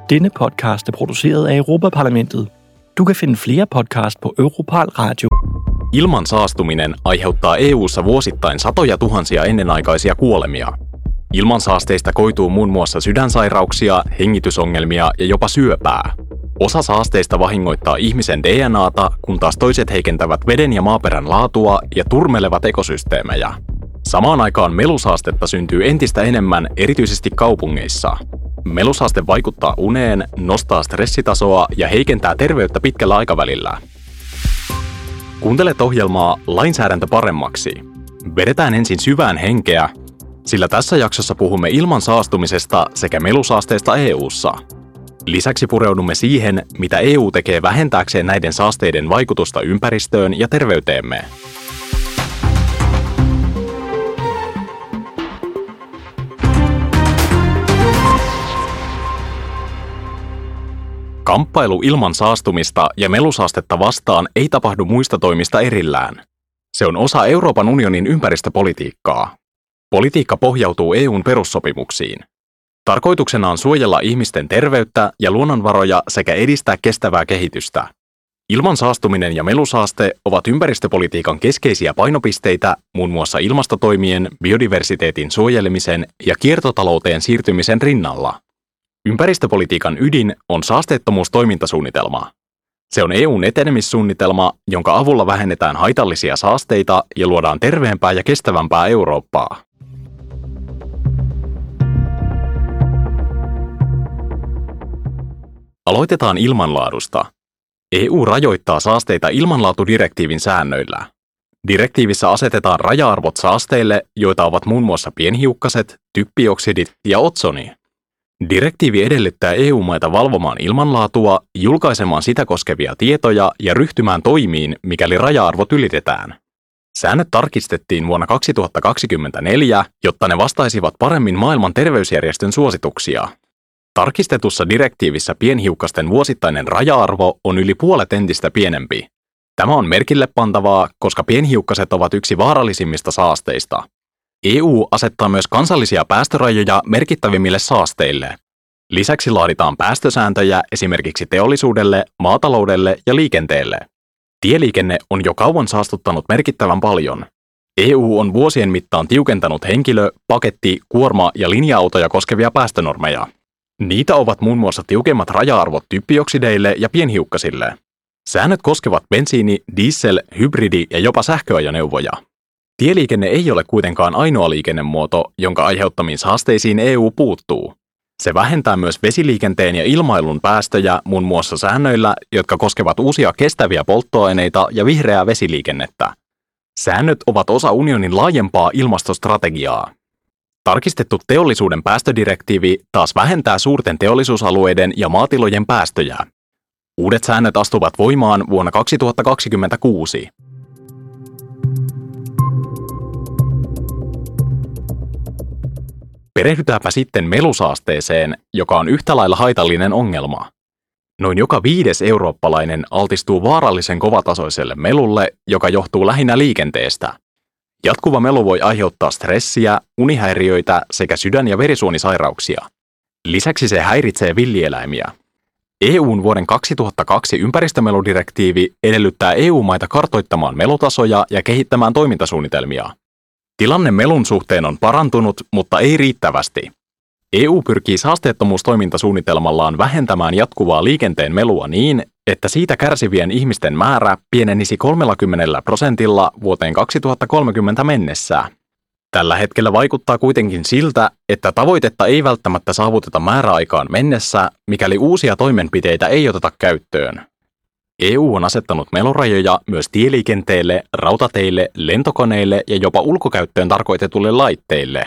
Denne podcast er produceret af Europaparlamentet. Du kan finde flere podcast på Europal Radio. Ilman saastuminen aiheuttaa EU:ssa vuosittain satoja tuhansia ennenaikaisia kuolemia. Ilmansaasteista koituu muun muassa sydänsairauksia, hengitysongelmia ja jopa syöpää. Osa saasteista vahingoittaa ihmisen DNAta, kun taas toiset heikentävät veden ja maaperän laatua ja turmelevat ekosysteemejä. Samaan aikaan melusaastetta syntyy entistä enemmän, erityisesti kaupungeissa. Melusaaste vaikuttaa uneen, nostaa stressitasoa ja heikentää terveyttä pitkällä aikavälillä. Kuuntelet ohjelmaa Lainsäädäntö paremmaksi. Vedetään ensin syvään henkeä, sillä tässä jaksossa puhumme ilman saastumisesta sekä melusaasteesta EU:ssa. Lisäksi pureudumme siihen, mitä EU tekee vähentääkseen näiden saasteiden vaikutusta ympäristöön ja terveyteemme. Kamppailu ilman saastumista ja melusaastetta vastaan ei tapahdu muista toimista erillään. Se on osa Euroopan unionin ympäristöpolitiikkaa. Politiikka pohjautuu EU:n perussopimuksiin. Tarkoituksena on suojella ihmisten terveyttä ja luonnonvaroja sekä edistää kestävää kehitystä. Ilman saastuminen ja melusaaste ovat ympäristöpolitiikan keskeisiä painopisteitä muun muassa ilmastotoimien, biodiversiteetin suojelemisen ja kiertotalouteen siirtymisen rinnalla. Ympäristöpolitiikan ydin on saasteettomuustoimintasuunnitelma. Se on EU:n etenemissuunnitelma, jonka avulla vähennetään haitallisia saasteita ja luodaan terveempää ja kestävämpää Eurooppaa. Aloitetaan ilmanlaadusta. EU rajoittaa saasteita ilmanlaatudirektiivin säännöillä. Direktiivissä asetetaan raja-arvot saasteille, joita ovat muun muassa pienhiukkaset, typpioksidit ja otsoni. Direktiivi edellyttää EU-maita valvomaan ilmanlaatua, julkaisemaan sitä koskevia tietoja ja ryhtymään toimiin, mikäli raja-arvot ylitetään. Säännöt tarkistettiin vuonna 2024, jotta ne vastaisivat paremmin maailman terveysjärjestön suosituksia. Tarkistetussa direktiivissä pienhiukkasten vuosittainen raja-arvo on yli puolet entistä pienempi. Tämä on merkille pantavaa, koska pienhiukkaset ovat yksi vaarallisimmista saasteista. EU asettaa myös kansallisia päästörajoja merkittävimmille saasteille. Lisäksi laaditaan päästösääntöjä esimerkiksi teollisuudelle, maataloudelle ja liikenteelle. Tieliikenne on jo kauan saastuttanut merkittävän paljon. EU on vuosien mittaan tiukentanut henkilö-, paketti-, kuorma- ja linja-autoja koskevia päästönormeja. Niitä ovat muun muassa tiukemmat raja-arvot typpioksideille ja pienhiukkasille. Säännöt koskevat bensiini-, diesel-, hybridi- ja jopa sähköajoneuvoja. Tieliikenne ei ole kuitenkaan ainoa liikennemuoto, jonka aiheuttamiin saasteisiin EU puuttuu. Se vähentää myös vesiliikenteen ja ilmailun päästöjä muun muassa säännöillä, jotka koskevat uusia kestäviä polttoaineita ja vihreää vesiliikennettä. Säännöt ovat osa unionin laajempaa ilmastostrategiaa. Tarkistettu teollisuuden päästödirektiivi taas vähentää suurten teollisuusalueiden ja maatilojen päästöjä. Uudet säännöt astuvat voimaan vuonna 2026. Perehdytäänpä sitten melusaasteeseen, joka on yhtä lailla haitallinen ongelma. Noin joka 5. eurooppalainen altistuu vaarallisen kovatasoiselle melulle, joka johtuu lähinnä liikenteestä. Jatkuva melu voi aiheuttaa stressiä, unihäiriöitä sekä sydän- ja verisuonisairauksia. Lisäksi se häiritsee villieläimiä. EU:n vuoden 2002 ympäristömeludirektiivi edellyttää EU-maita kartoittamaan melutasoja ja kehittämään toimintasuunnitelmia. Tilanne melun suhteen on parantunut, mutta ei riittävästi. EU pyrkii saasteettomuustoimintasuunnitelmallaan vähentämään jatkuvaa liikenteen melua niin, että siitä kärsivien ihmisten määrä pienenisi 30% vuoteen 2030 mennessä. Tällä hetkellä vaikuttaa kuitenkin siltä, että tavoitetta ei välttämättä saavuteta määräaikaan mennessä, mikäli uusia toimenpiteitä ei oteta käyttöön. EU on asettanut melurajoja myös tieliikenteelle, rautateille, lentokoneille ja jopa ulkokäyttöön tarkoitetuille laitteille.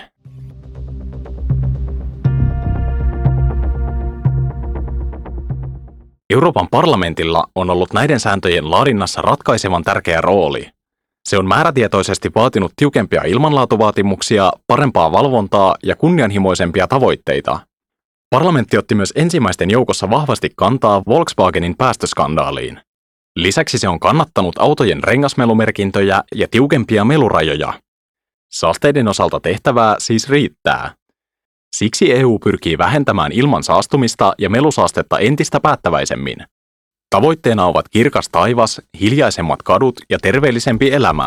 Euroopan parlamentilla on ollut näiden sääntöjen laadinnassa ratkaisevan tärkeä rooli. Se on määrätietoisesti vaatinut tiukempia ilmanlaatuvaatimuksia, parempaa valvontaa ja kunnianhimoisempia tavoitteita. Parlamentti otti myös ensimmäisten joukossa vahvasti kantaa Volkswagenin päästöskandaaliin. Lisäksi se on kannattanut autojen rengasmelumerkintöjä ja tiukempia melurajoja. Saasteiden osalta tehtävää siis riittää. Siksi EU pyrkii vähentämään ilman saastumista ja melusaastetta entistä päättäväisemmin. Tavoitteena ovat kirkas taivas, hiljaisemmat kadut ja terveellisempi elämä.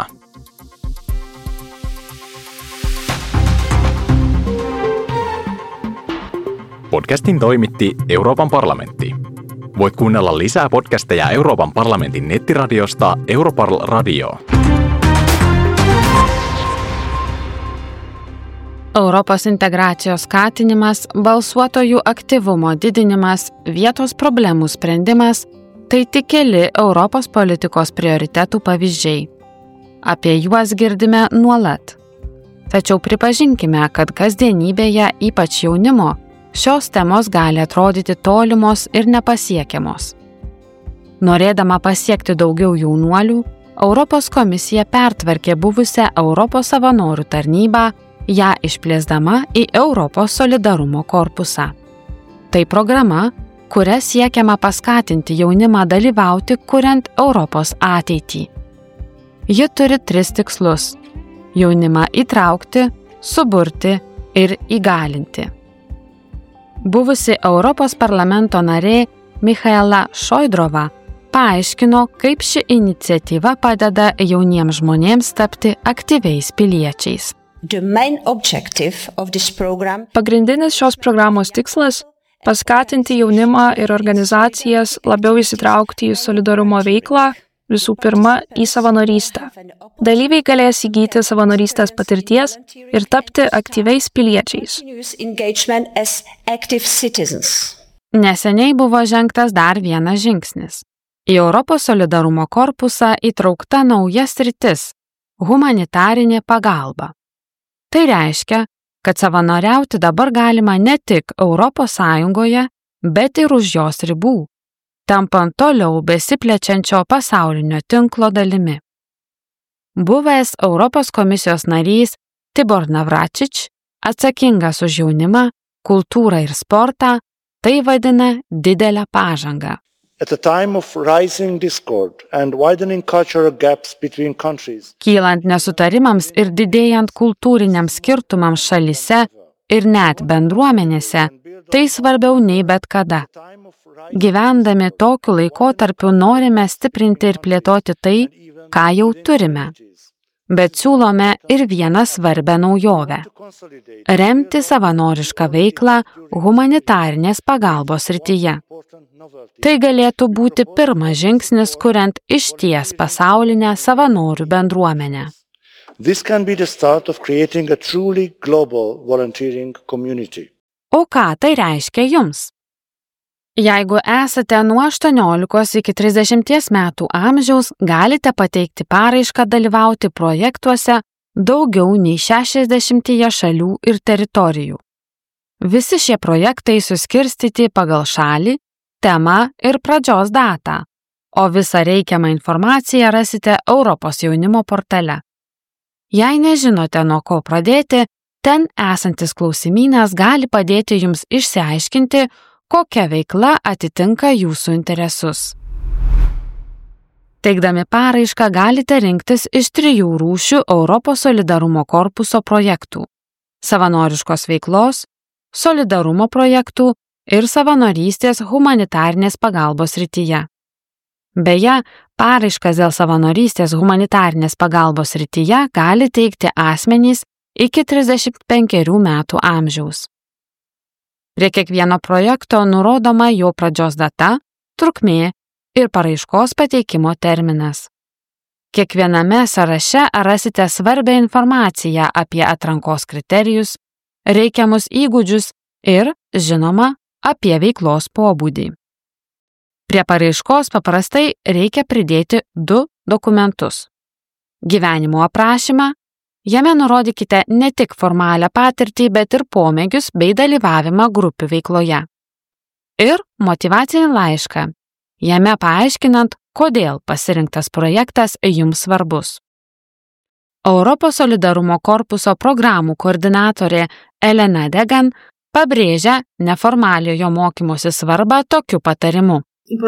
Podcastin toimitti Euroopan parlamentti. Voit kuunnella lisää podcasteja Euroopan parlamentin nettiradiosta Europarl Radio. Europos integracijos skatinimas, balsuotojų aktyvumo didinimas, vietos problemų sprendimas – tai tik keli Europos politikos prioritetų pavyzdžiai. Apie juos girdime nuolat. Tačiau pripažinkime, kad kasdienybėje, ypač jaunimo, šios temos gali atrodyti tolimos ir nepasiekiamos. Norėdama pasiekti daugiau jaunuolių, Europos komisija pertvarkė buvusią Europos savanorių tarnybą, ją išplėsdama į Europos solidarumo korpusą. Tai programa, kuria siekiama paskatinti jaunimą dalyvauti, kuriant Europos ateitį. Ji turi 3 tikslus – jaunimą įtraukti, suburti ir įgalinti. Buvusi Europos parlamento narė Michaela Šoidrova paaiškino, kaip ši iniciatyva padeda jauniems žmonėms tapti aktyviais piliečiais. Pagrindinis šios programos tikslas – paskatinti jaunimą ir organizacijas labiau įsitraukti į solidarumo veiklą, visų pirma, į savanorystę. Dalyviai galės įgyti savanorystės patirties ir tapti aktyviais piliečiais. Neseniai buvo žengtas dar vienas žingsnis. Į Europos solidarumo korpusą įtraukta nauja sritis – humanitarinė pagalba. Tai reiškia, kad savanoriauti dabar galima ne tik Europos Sąjungoje, bet ir už jos ribų, tampant toliau besiplečiančio pasaulinio tinklo dalimi. Buvęs Europos komisijos narys Tibor Navračič, atsakingas už jaunimą, kultūrą ir sportą, tai vadina didelę pažangą. Kylant nesutarimams ir didėjant kultūriniams skirtumams šalyse ir net bendruomenėse, tai svarbiau nei bet kada. Gyvendami tokiu laikotarpiu norime stiprinti ir plėtoti tai, ką jau turime. Bet siūlome ir vieną svarbią naujovę – remti savanorišką veiklą humanitarinės pagalbos srityje. Tai galėtų būti pirmas žingsnis, kuriant išties pasaulinę savanorių bendruomenę. O ką tai reiškia jums? Jeigu esate nuo 18 iki 30 metų amžiaus, galite pateikti paraišką dalyvauti projektuose daugiau nei 60 šalių ir teritorijų. Visi šie projektai suskirstyti pagal šalį, temą ir pradžios datą, o visą reikiamą informaciją rasite Europos jaunimo portale. Jei nežinote, nuo ko pradėti, ten esantis klausimynas gali padėti jums išsiaiškinti, kokia veikla atitinka jūsų interesus. Teikdami paraišką galite rinktis iš 3 rūšių Europos solidarumo korpuso projektų – savanoriškos veiklos, solidarumo projektų ir savanorystės humanitarinės pagalbos srityje. Beje, paraiškas dėl savanorystės humanitarinės pagalbos srityje gali teikti asmenys iki 35 metų amžiaus. Prie kiekvieno projekto nurodoma jo pradžios data, trukmė ir paraiškos pateikimo terminas. Kiekviename sąraše rasite svarbią informaciją apie atrankos kriterijus, reikiamus įgūdžius ir, žinoma, apie veiklos pobūdį. Prie paraiškos paprastai reikia pridėti 2 dokumentus. Gyvenimo aprašymą. Jame nurodykite ne tik formalią patirtį, bet ir pomėgius bei dalyvavimą grupių veikloje. Ir motyvacinį laišką, jame paaiškinant, kodėl pasirinktas projektas jums svarbus. Europos solidarumo korpuso programų koordinatorė Elena Degan pabrėžia neformaliojo mokymosi svarbą tokiu patarimu.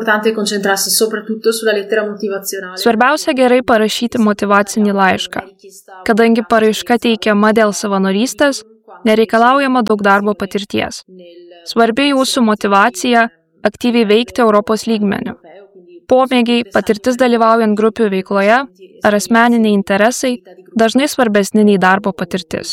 Svarbiausia gerai parašyti motyvacinį laišką. Kadangi paraiška teikiama dėl savanorystės, Nereikalaujama daug darbo patirties. Svarbi jūsų motyvacija aktyviai veikti Europos lygmeniu. Pomėgiai, patirtis dalyvaujant grupių veikloje ar asmeniniai interesai dažnai svarbesni nei darbo patirtis.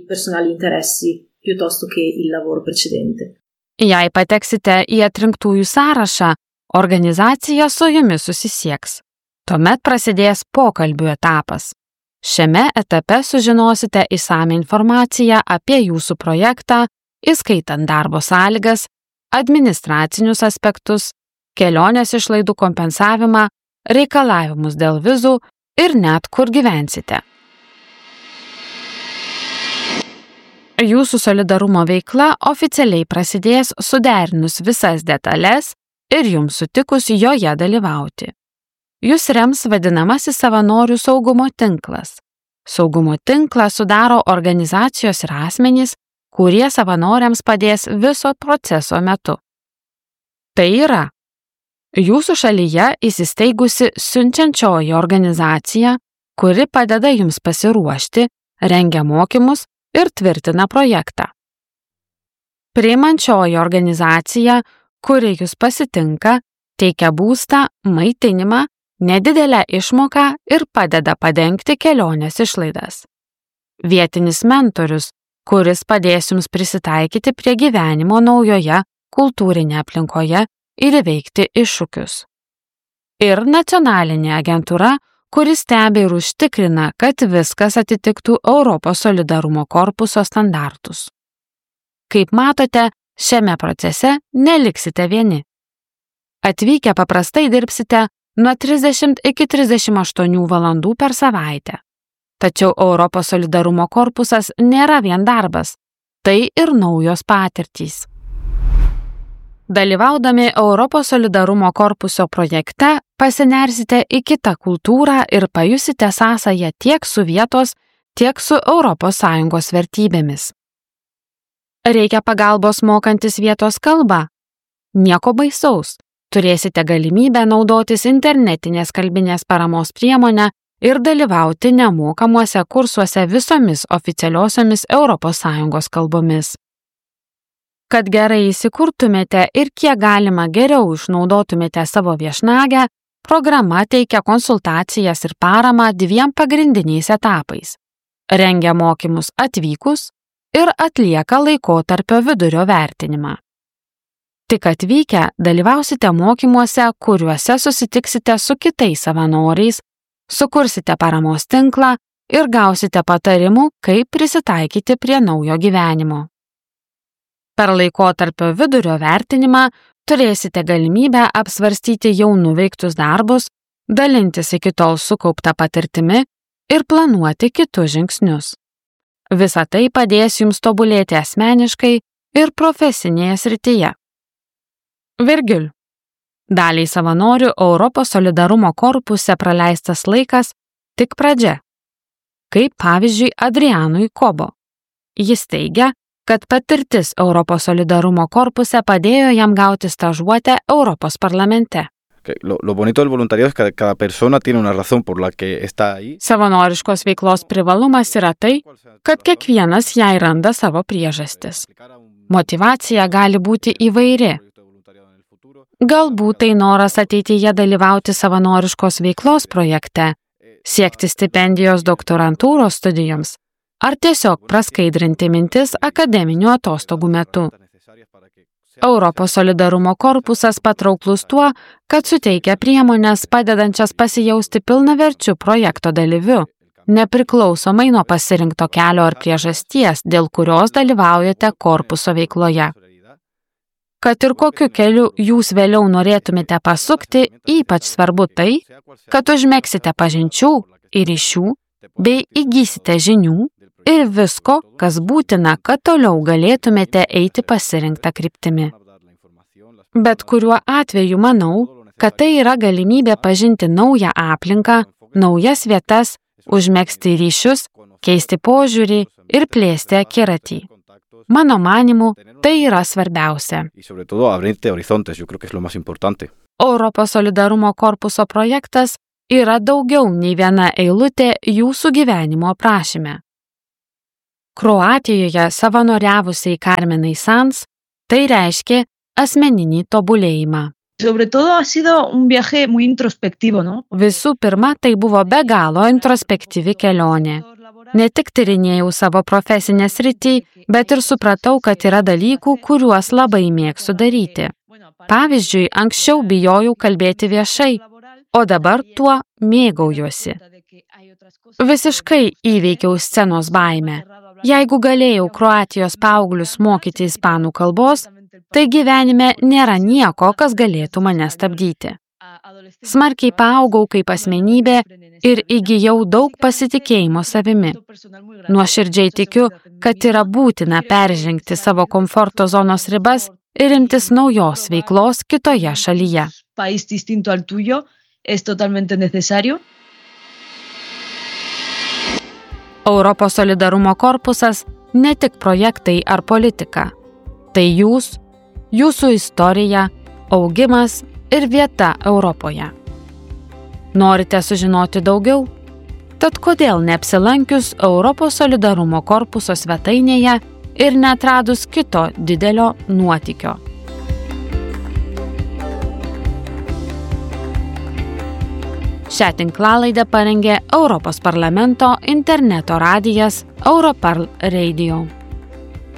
Jei pateksite į atrinktųjų sąrašą, organizacija su jumis susisieks. Tuomet prasidės pokalbių etapas. Šiame etape sužinosite išsamią informaciją apie jūsų projektą, įskaitant darbo sąlygas, administracinius aspektus, kelionės išlaidų kompensavimą, reikalavimus dėl vizų ir net kur gyvensite. Jūsų solidarumo veikla oficialiai prasidės suderinus visas detalės ir jums sutikus joje dalyvauti. Jūs rems vadinamasis savanorių saugumo tinklas. Saugumo tinklą sudaro organizacijos ir asmenys, kurie savanoriams padės viso proceso metu. Tai yra jūsų šalyje įsisteigusi siunčiančioji organizacija, kuri padeda jums pasiruošti, rengia mokymus ir tvirtina projektą. Priimančioji organizacija, kuri jūs pasitinka, teikia būstą, maitinimą, nedidelę išmoką ir padeda padengti kelionės išlaidas. Vietinis mentorius, kuris padės jums prisitaikyti prie gyvenimo naujoje kultūrinėje aplinkoje ir įveikti iššūkius. Ir nacionalinė agentūra, kuris stebi ir užtikrina, kad viskas atitiktų Europos solidarumo korpuso standartus. Kaip matote, šiame procese neliksite vieni. Atvykę paprastai dirbsite nuo 30 iki 38 valandų per savaitę. Tačiau Europos solidarumo korpusas nėra vien darbas, tai ir naujos patirtys. Dalyvaudami Europos solidarumo korpuso projekte pasinersite į kitą kultūrą ir pajusite sąsają tiek su vietos, tiek su ES vertybėmis. Reikia pagalbos mokantis vietos kalbą? Nieko baisaus. Turėsite galimybę naudotis internetinės kalbinės paramos priemonę ir dalyvauti nemokamuose kursuose visomis oficialiosiomis ES kalbomis. Kad gerai įsikurtumėte ir kiek galima geriau išnaudotumėte savo viešnagę, programa teikia konsultacijas ir paramą 2 pagrindiniais etapais. Rengia mokymus atvykus ir atlieka laikotarpio vidurio vertinimą. Tik atvykę dalyvausite mokymuose, kuriuose susitiksite su kitais savanoriais, sukursite paramos tinklą ir gausite patarimų, kaip prisitaikyti prie naujo gyvenimo. Per laikotarpio vidurio vertinimą turėsite galimybę apsvarstyti jau nuveiktus darbus, dalintis iki tol sukauptą patirtimi ir planuoti kitus žingsnius. Visa tai padės jums tobulėti asmeniškai ir profesinėje srityje. Virgil. Daliai savanorių Europos solidarumo korpuse praleistas laikas tik pradžia. Kaip pavyzdžiui Adrianui Kobo. Jis teigia, kad patirtis Europos solidarumo korpuse padėjo jam gauti stažuotę Europos parlamente. Lo bonito del voluntariado es que cada persona tiene una razón por la que está ahí. Savanoriškos veiklos privalumas yra tai, kad kiekvienas jai randa savo priežastis. Motyvacija gali būti įvairi. Galbūt tai noras ateityje dalyvauti savanoriškos veiklos projekte, siekti stipendijos doktorantūros studijoms, ar tiesiog praskaidrinti mintis akademinių atostogų metu. Europos solidarumo korpusas patrauklus tuo, kad suteikia priemonės padedančias pasijausti pilnaverčiu projekto dalyviu, nepriklausomai nuo pasirinkto kelio ar priežasties, dėl kurios dalyvaujate korpuso veikloje. Kad ir kokiu keliu jūs vėliau norėtumėte pasukti, ypač svarbu tai, kad užmegsite pažinčių ir ryšių, bei įgysite žinių ir visko, kas būtina, kad toliau galėtumėte eiti pasirinktą kryptimi. Bet kuriuo atveju manau, kad tai yra galimybė pažinti naują aplinką, naujas vietas, užmegzti ryšius, keisti požiūrį ir plėsti akiratį. Mano manimu, tai yra svarbiausia. Europos solidarumo korpuso projektas yra daugiau nei viena eilutė jūsų gyvenimo aprašyme. Kroatijoje savanoriavusiai Carmenai Sans tai reiškė asmeninį tobulėjimą. Sobre todo ha sido un viaje muy introspectivo, ¿no? Visų pirma, tai buvo be galo introspektyvi kelionė. Ne tik tyrinėjau savo profesinę sritį, bet ir supratau, kad yra dalykų, kuriuos labai mėgstu daryti. Pavyzdžiui, anksčiau bijojau kalbėti viešai, o dabar tuo mėgaujuosi. Visiškai įveikiau scenos baimę. Jeigu galėjau Kroatijos paauglius mokyti ispanų kalbos, tai gyvenime nėra nieko, kas galėtų mane stabdyti. Smarkiai paaugau kaip asmenybė ir įgijau daug pasitikėjimo savimi. Nuoširdžiai tikiu, kad yra būtina peržengti savo komforto zonos ribas ir imtis naujos veiklos kitoje šalyje. País distinto al tuyo es totalmente necesario. Europos solidarumo korpusas ne tik projektai ar politika. Tai jūs, jūsų istorija, augimas ir vieta Europoje. Norite sužinoti daugiau? Tad kodėl neapsilankius Europos solidarumo korpuso svetainėje ir neatradus kito didelio nuotykio? Šią tinklalaidę parengė Europos parlamento interneto radijas Europarl Radio.